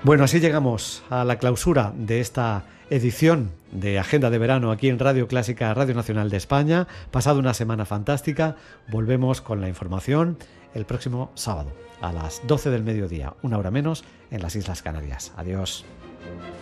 Bueno, así llegamos a la clausura de esta edición de Agenda de Verano aquí en Radio Clásica, Radio Nacional de España. Pasado una semana fantástica, volvemos con la información el próximo sábado a las 12 del mediodía, una hora menos, en las Islas Canarias. Adiós.